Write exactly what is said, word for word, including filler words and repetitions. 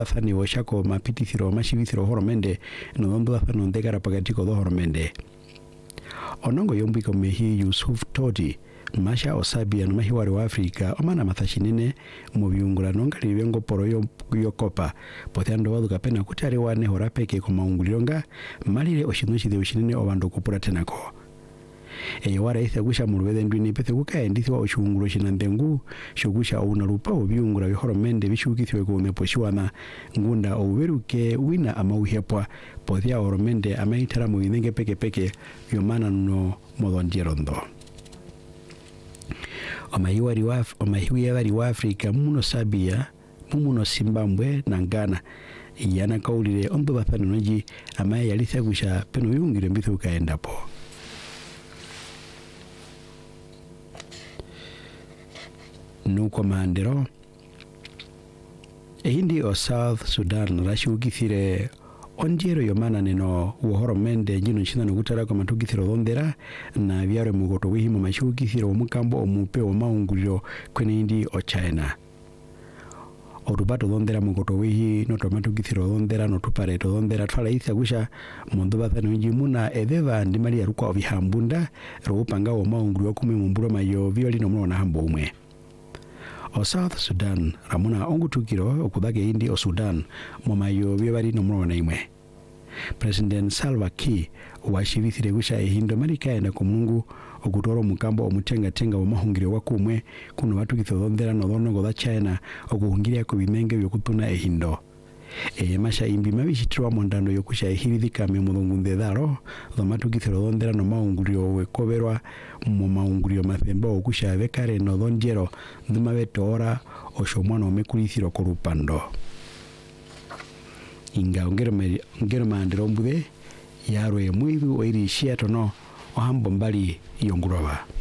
Thani washako mapitithiro mashivithiro horomende nondo thano ndegara pagatiko do horomende onongo yombiko mehi Yusuf Todi masha osabia no mahi wari wa Afrika omana mathashinene mu biungula nongali bengo poro yo yokopa poteando waduka pena kutari wane horapeke ko maungulionga malire oshinushi de oshinene obando kupura tenako eyo wara ithe gusha mulwede ndwini pete kuka endithi wa oshungulo shinandengu shugusha una lupa obiungura bihoromende bishukithwe ko meposhiwana ngunda oberuke wina amauhepwa pothia oromende amaitara mu binenge peke peke yomana no modonjerondo omayiwari wa omayiwari wa Afrika muno Sabia muno Zimbabwe na Ghana yana kaulire ondo bathano noji amaye yalitha gusha peno yungire mbithu kaendapo nuko mandero ehindi o South Sudan rashugithire onjero yomana neno wohoromende njino nchina nugutara kwa matugithiro dhondera na vyare mugoto wihimo mashugithiro omukambo omupe o maunguliro kwene hindi o China orubato dhondera mugoto wihi no tomatugithiro dhondera no tupareto dhondera twala itha gusha mondo bathano njimuna edeva ndimali ya rukwa ovihambunda rupanga o maunguliro kume mumburo mayo violi no mwana hambo umwe o South Sudan ramuna ongutukiro okudage indi o Sudan momayo bari no mwana imwe President Salva Kiir washivithire gusha ehindo malika enda kumungu okutoro mukambo omutenga tenga wa mahungire wakumwe kuno batukitho dhondera no dhonongo da China okuhungiria ku bimenge byokutuna ehindo e masha imbi mabishitwa mondando yokusha ehirithika me mudungunde daro dhomatukithiro dhondera no maungurio wekoberwa mu maungurio mathemba okusha bekare no dhonjero dhumabetora oshomwana omekulithiro korupando inga ongero ngero mandero mbude yarwe muibu oiri shiatono ohambo mbali yonguroba